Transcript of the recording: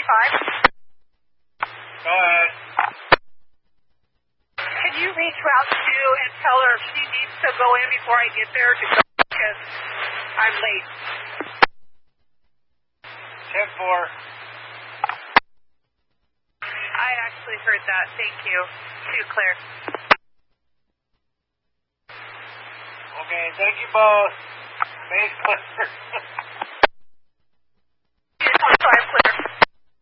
Go ahead. Can you reach Route 2 and tell her if she needs to go in before I get there to go because I'm late? 10-4. I actually heard that. Thank you. Too clear. Okay, thank you both. Base clear.